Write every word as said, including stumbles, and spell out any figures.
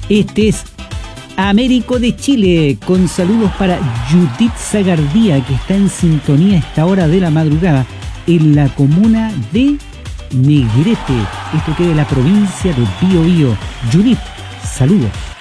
Este es Américo de Chile, con saludos para Judith Zagardía, que está en sintonía a esta hora de la madrugada en la comuna de Negrete. Esto queda en la provincia de Biobío. Judith, saludos.